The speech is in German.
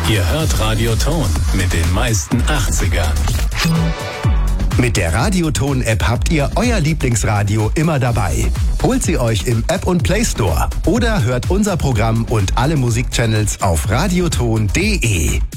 Ihr hört Radio Ton mit den meisten 80ern. Mit der Radioton-App habt ihr euer Lieblingsradio immer dabei. Holt sie euch im App und Play Store oder hört unser Programm und alle Musikchannels auf radioton.de.